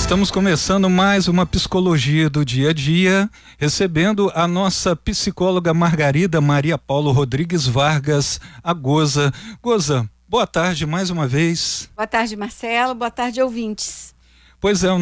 Estamos começando mais uma Psicologia do Dia a Dia, recebendo a nossa psicóloga Margarida Maria Paulo Rodrigues Vargas, a Goza. Goza, boa tarde mais uma vez. Boa tarde, Marcelo. Boa tarde, ouvintes. Pois é,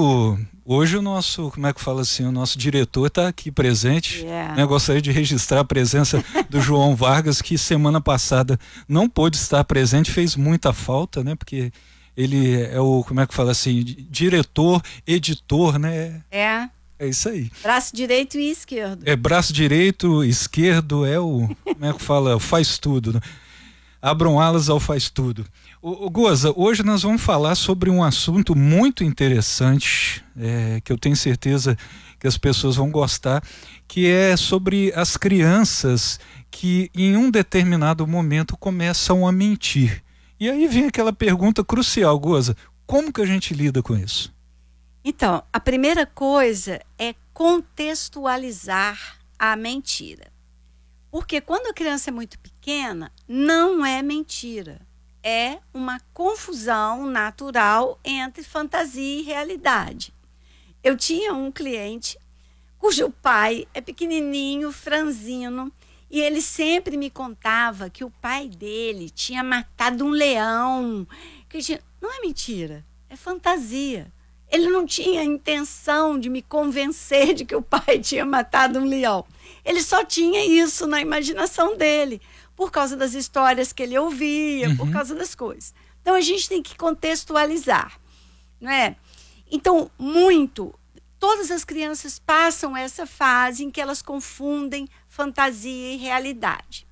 hoje o nosso, como é que fala assim, o nosso diretor está aqui presente. Né? Gostaria de registrar a presença do João Vargas, que semana passada não pôde estar presente, fez muita falta, né? Porque ele é o, como é que fala assim, diretor, editor, né? É isso aí. Braço direito e esquerdo. É braço direito, esquerdo, é o, como é que fala, faz tudo, né? Abram alas ao faz tudo. Goza, hoje nós vamos falar sobre um assunto muito interessante, que eu tenho certeza que as pessoas vão gostar, que é sobre as crianças que em um determinado momento começam a mentir. E aí vem aquela pergunta crucial, Goza, como que a gente lida com isso? Então, a primeira coisa é contextualizar a mentira. Porque quando a criança é muito pequena, não é mentira. É uma confusão natural entre fantasia e realidade. Eu tinha um cliente cujo pai é pequenininho, franzino, e ele sempre me contava que o pai dele tinha matado um leão. Não é mentira, é fantasia. Ele não tinha intenção de me convencer de que o pai tinha matado um leão. Ele só tinha isso na imaginação dele, por causa das histórias que ele ouvia, por causa das coisas. Então, a gente tem que contextualizar, não é? Então, todas as crianças passam essa fase em que elas confundem fantasia e realidade.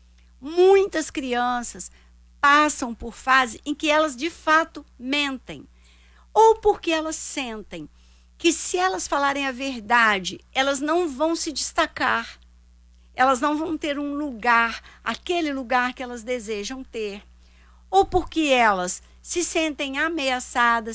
Muitas crianças passam por fase em que elas, de fato, mentem. Ou porque elas sentem que se elas falarem a verdade, elas não vão se destacar, elas não vão ter um lugar, aquele lugar que elas desejam ter. Ou porque elas se sentem ameaçadas